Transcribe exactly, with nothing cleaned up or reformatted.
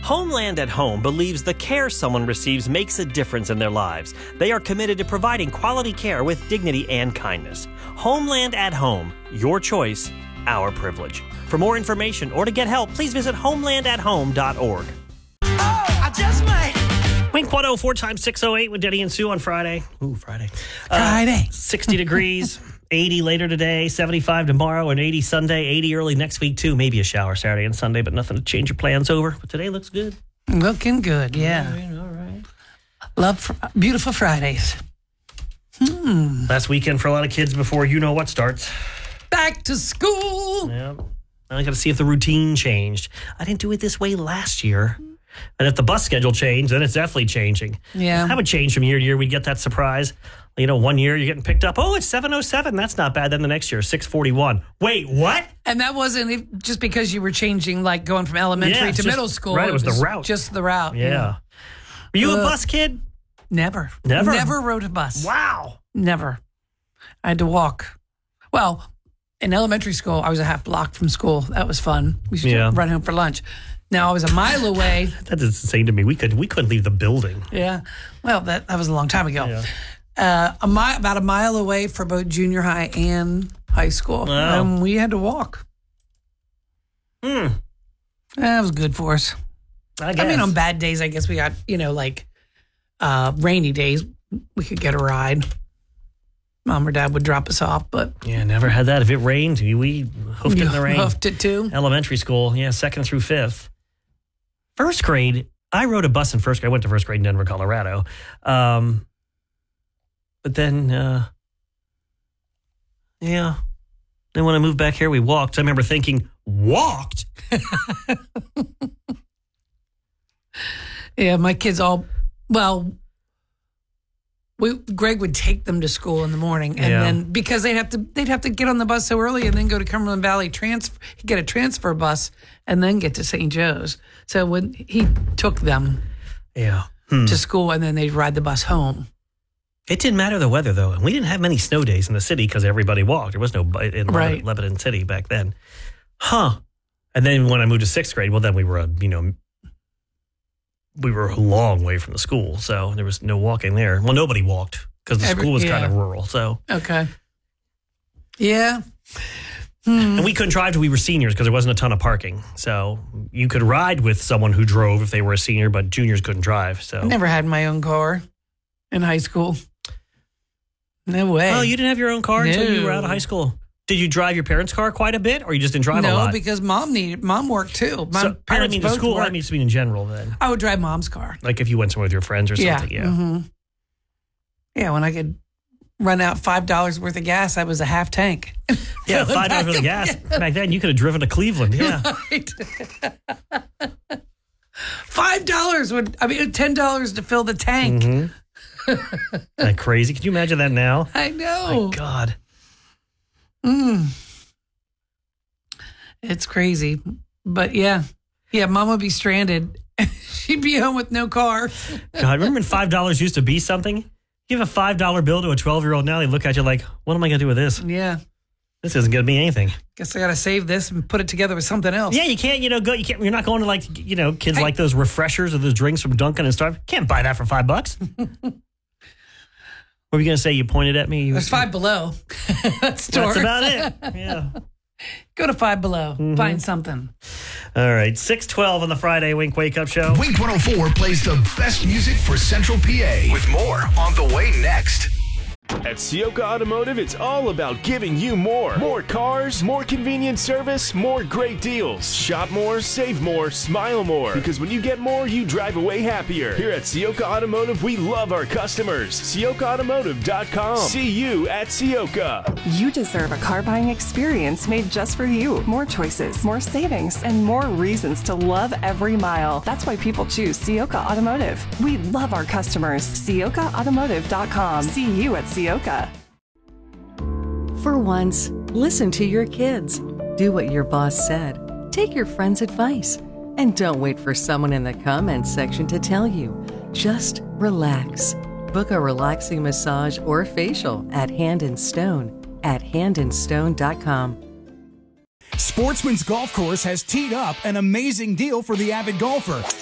Homeland at Home believes the care someone receives makes a difference in their lives. They are committed to providing quality care with dignity and kindness. Homeland at Home. Your choice, our privilege. For more information or to get help, please visit homeland at home dot org. Oh, I just might. Wink one oh four times six oh eight with Denny and Sue on Friday. Ooh, Friday. Friday. Uh, sixty degrees, eighty later today, seventy-five tomorrow, and eighty Sunday, eighty early next week, too. Maybe a shower Saturday and Sunday, but nothing to change your plans over. But today looks good. Looking good, yeah. All right, all right. Love fr- beautiful Fridays. Hmm. Last weekend for a lot of kids before you know what starts. Back to school. Yeah. I got to see if the routine changed. I didn't do it this way last year. And if the bus schedule changed, then it's definitely changing. Yeah. That would change from year to year. We'd get that surprise. You know, one year you're getting picked up. Oh, it's seven oh seven. That's not bad. Then the next year, six forty-one. Wait, what? And that wasn't just because you were changing, like going from elementary Yeah, to just- middle school. right, it was the route. Just the route. Yeah. Were you Ugh. a bus kid? Never. Never? Never rode a bus. Wow. Never. I had to walk. Well, in elementary school, I was a half block from school. That was fun. We used Yeah. to run home for lunch. Now I was a mile away. That is insane to me. We could we couldn't leave the building. Yeah. Well, that, that was a long time ago. Yeah. Uh, a mi- about a mile away for both junior high and high school. Wow. And we had to walk. Hmm. That was good for us. I guess. I mean, on bad days, I guess we got, you know, like uh, rainy days, we could get a ride. Mom or dad would drop us off, but Yeah, never had that. If it rained, we- we hoofed it in the rain. Hoofed it too. Elementary school, yeah, second through fifth. First grade, I rode a bus in first grade. I went to first grade in Denver, Colorado. Um, but then, uh, yeah. Then when I moved back here, we walked. I remember thinking, walked? Yeah, my kids all, well, we Greg would take them to school in the morning, and Yeah. then because they'd have to they'd have to get on the bus so early, and then go to Cumberland Valley transfer, get a transfer bus, and then get to Saint Joe's. So when he took them Yeah. Hmm. to school, and then they'd ride the bus home. It didn't matter the weather, though. And we didn't have many snow days in the city because everybody walked. There was no bu- in Lebanon, Right. Lebanon City back then. Huh. And then when I moved to sixth grade, well, then we were, uh, you know, we were a long way from the school. So there was no walking there. Well, nobody walked because the Every- school was yeah. kind of rural. So, Okay. Yeah. Hmm. and we couldn't drive till we were seniors because there wasn't a ton of parking. So you could ride with someone who drove if they were a senior, but juniors couldn't drive. So, I never had my own car in high school. No way. oh, you didn't have your own car until you were No. out of high school. Did you drive your parents' car quite a bit, or you just didn't drive a no, lot? because mom needed mom worked too. My So I don't parents mean to both school. I worked. mean to mean in general. Then, I would drive mom's car. like if you went somewhere with your friends or Yeah. something. Yeah. hmm Yeah, when I could run out five dollars worth of gas, I was a half tank. Yeah, Fill it five dollars back worth of up gas. again. Back then, you could have driven to Cleveland. Yeah. Right. Five dollars would. I mean, ten dollars to fill the tank. Mm-hmm. Isn't that crazy? Could you imagine that now? I know. My God. Mm. It's crazy, but yeah, yeah. Mom would be stranded. She'd be home with no car. God, remember when five dollars used to be something? Give a five dollar bill to a twelve-year-old now, they look at you like, what am I going to do with this? Yeah. This isn't going to be anything. Guess I got to save this and put it together with something else. Yeah, you can't, you know, go. You can't. You're not going to like, you know, kids Hey. like those refreshers or those drinks from Dunkin' and Starbucks. Can't buy that for five bucks. What were you going to say? You pointed at me. You, There's Five Below. That store. That's about it. Yeah. Go to Five Below. Mm-hmm. Find something. All right. six twelve on the Friday Wink Wake Up Show. Wink one oh four plays the best music for Central P A. With more on the way next. At Sioka Automotive, it's all about giving you more. More cars, more convenient service, more great deals. Shop more, save more, smile more. Because when you get more, you drive away happier. Here at Sioka Automotive, we love our customers. Sioka Automotive dot com. See you at Sioka. You deserve a car buying experience made just for you. More choices, more savings, and more reasons to love every mile. That's why people choose Sioka Automotive. We love our customers. Sioka Automotive dot com. See you at Sioka. For once, listen to your kids. Do what your boss said. Take your friend's advice. And don't wait for someone in the comments section to tell you. Just relax. Book a relaxing massage or facial at Hand and Stone at hand and stone dot com. Sportsman's Golf Course has teed up an amazing deal for the avid golfer.